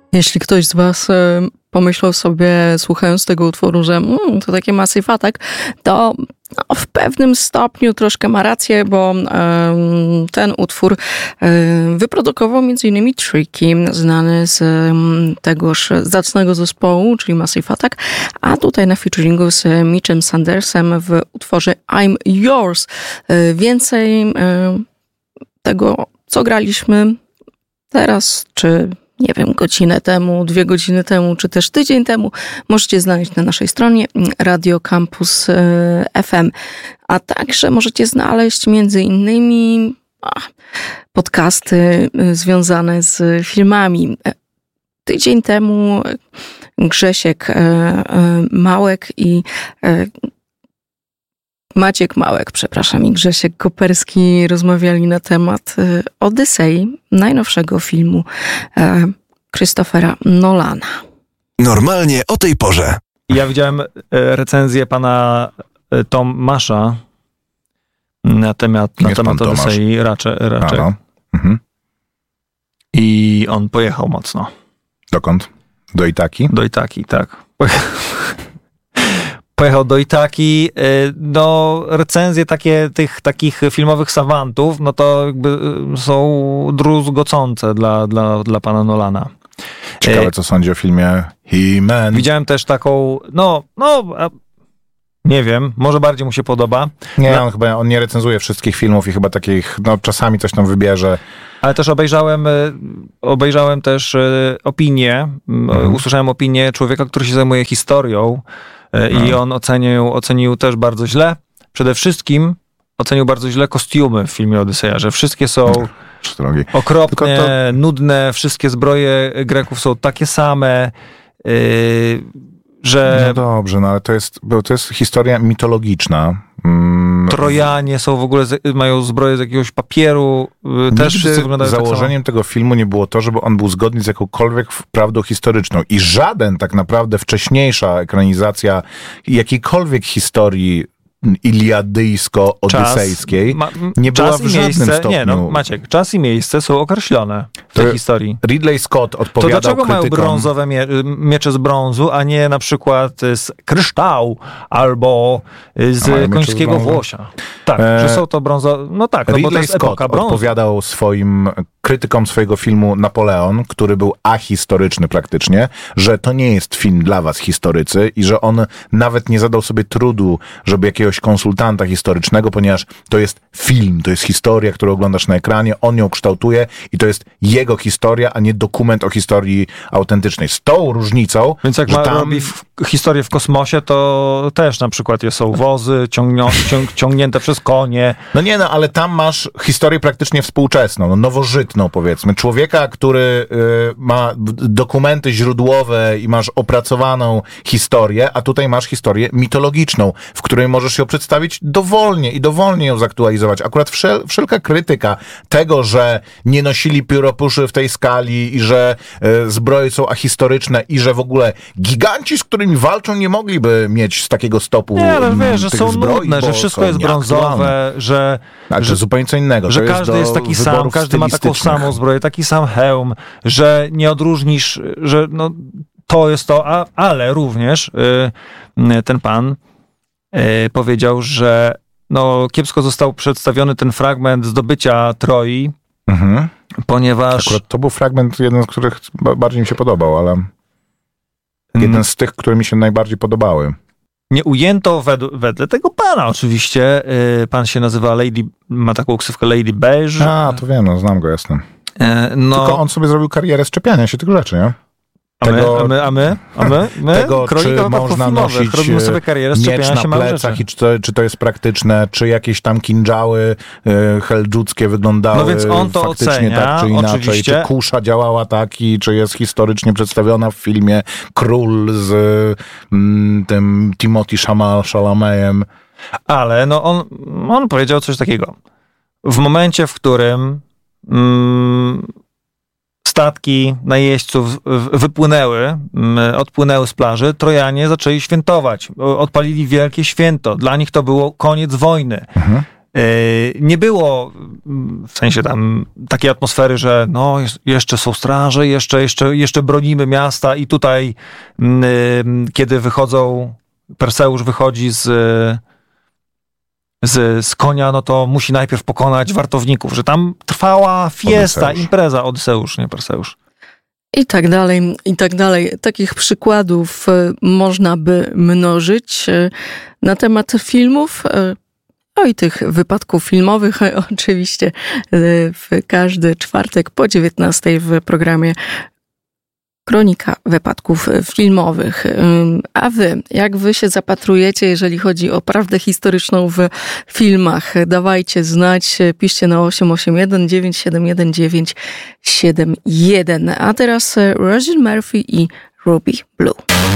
Jeśli ktoś z was pomyślał sobie, słuchając tego utworu, że to takie Massive Attack, to w pewnym stopniu troszkę ma rację, bo ten utwór wyprodukował m.in. Tricky, znany z tegoż zacnego zespołu, czyli Massive Attack, a tutaj na featuringu z Mitchem Sandersem w utworze I'm Yours. Więcej tego, co graliśmy teraz, czy nie wiem, godzinę temu, 2 godziny temu, czy też tydzień temu, możecie znaleźć na naszej stronie Radio Campus FM. A także możecie znaleźć między innymi podcasty związane z filmami. Tydzień temu Grzesiek Małek i Maciek Małek, przepraszam, i Grzesiek Koperski rozmawiali na temat Odysei, najnowszego filmu Christophera Nolana. Normalnie o tej porze. Ja widziałem recenzję pana Tomasza na temat Odysei raczej. Mhm. I on pojechał mocno. Dokąd? Do Itaki? Do Itaki, tak. Pojechał do Itaki, no recenzje tych takich filmowych savantów, no to jakby są druzgocące dla pana Nolana. Ciekawe, co sądzi o filmie He-Man. Widziałem też taką, nie wiem, może bardziej mu się podoba. Nie, on nie recenzuje wszystkich filmów i chyba takich, czasami coś tam wybierze. Ale też obejrzałem też opinię, usłyszałem opinię człowieka, który się zajmuje historią, i on ocenił też bardzo źle. Przede wszystkim ocenił bardzo źle kostiumy w filmie Odyseja, że wszystkie są okropnie, nudne, wszystkie zbroje Greków są takie same, że... No dobrze, ale to jest historia mitologiczna. Trojanie są w ogóle, mają zbroję z jakiegoś papieru, też wszyscy wyglądają tak samo. Założeniem tego filmu nie było to, żeby on był zgodny z jakąkolwiek prawdą historyczną i żaden tak naprawdę wcześniejsza ekranizacja jakiejkolwiek historii iliadyjsko-odysejskiej nie była w żadnym stopniu. Nie, Maciek, czas i miejsce są określone w tej historii. Ridley Scott odpowiadał to dlaczego mają brązowe miecze z brązu, a nie na przykład z kryształu albo z końskiego włosia? Tak, że są to brązowe. No tak, Ridley bo to jest Scott epoka brązu. odpowiadał krytykom swojego filmu Napoleon, który był ahistoryczny praktycznie, że to nie jest film dla was historycy i że on nawet nie zadał sobie trudu, żeby jakiegoś konsultanta historycznego, ponieważ to jest film, to jest historia, którą oglądasz na ekranie, on ją kształtuje i to jest jego historia, a nie dokument o historii autentycznej. Z tą różnicą, więc jak robi historię w kosmosie, to też na przykład są wozy ciągnięte przez konie. Ale tam masz historię praktycznie współczesną, nowożytną powiedzmy. Człowieka, który ma dokumenty źródłowe i masz opracowaną historię, a tutaj masz historię mitologiczną, w której możesz ją przedstawić dowolnie ją zaktualizować. Akurat wszelka krytyka tego, że nie nosili pióropuszy w tej skali i że zbroje są ahistoryczne i że w ogóle giganci, z którymi walczą, nie mogliby mieć z takiego stopu wiesz, że są zbroi, nudne, że wszystko jest brązowe, że to jest zupełnie co innego. Że każdy jest taki sam, każdy ma taką samą zbroję, taki sam hełm, że nie odróżnisz, że to jest to, ale również ten pan powiedział, że kiepsko został przedstawiony ten fragment zdobycia Troi, ponieważ... Akurat to był fragment, jeden z których bardziej mi się podobał, ale jeden z tych, które mi się najbardziej podobały. Nie ujęto wedle tego pana oczywiście. Pan się nazywa ma taką ksywkę Lady Beige. To wiem, znam go, jasne. Tylko on sobie zrobił karierę z czepiania się tych rzeczy, nie? A my? Tego, czy można nosić sobie karierę z miecz na plecach i czy to jest praktyczne, czy jakieś tam kinżały heldżuckie wyglądały więc on to faktycznie ocenia, tak czy inaczej, oczywiście. czy kusza działała tak czy jest historycznie przedstawiona w filmie Król z tym Timothy Chalametem. Ale on powiedział coś takiego. W momencie, w którym statki najeźdźców odpłynęły z plaży, Trojanie zaczęli świętować. Odpalili wielkie święto. Dla nich to było koniec wojny. Nie było w sensie tam takiej atmosfery, że no jeszcze są straże, jeszcze bronimy miasta i tutaj kiedy Perseusz wychodzi z konia, no to musi najpierw pokonać wartowników, że tam trwała fiesta, impreza, Odyseusz, nie Perseusz. I tak dalej, i tak dalej. Takich przykładów można by mnożyć na temat filmów, i tych wypadków filmowych oczywiście w każdy czwartek po 19:00 w programie Kronika Wypadków Filmowych. A wy, jak wy się zapatrujecie, jeżeli chodzi o prawdę historyczną w filmach? Dawajcie znać, piszcie na 881 971 971. A teraz Roger Murphy i Ruby Blue.